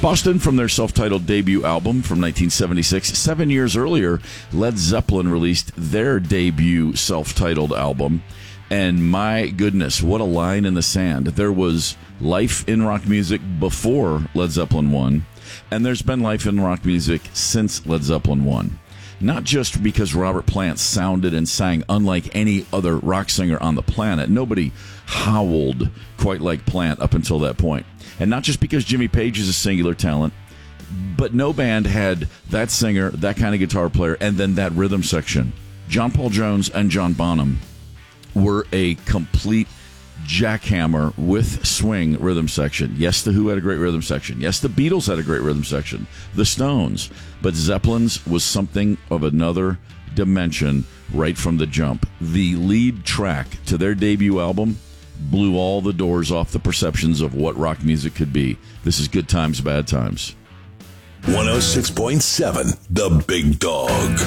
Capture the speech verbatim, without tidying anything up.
Boston, from their self-titled debut album from nineteen seventy-six. Seven years earlier, Led Zeppelin released their debut self-titled album. And my goodness, what a line in the sand. There was life in rock music before Led Zeppelin one, and there's been life in rock music since Led Zeppelin one. Not just because Robert Plant sounded and sang unlike any other rock singer on the planet. Nobody howled quite like Plant up until that point. And not just because Jimmy Page is a singular talent, but no band had that singer, that kind of guitar player, and then that rhythm section. John Paul Jones and John Bonham were a complete jackhammer with swing rhythm section. Yes, The Who had a great rhythm section. Yes, the Beatles had a great rhythm section. The Stones. But Zeppelin's was something of another dimension right from the jump. The lead track to their debut album blew all the doors off the perceptions of what rock music could be. This is Good Times, Bad Times. one oh six point seven, The Big Dog.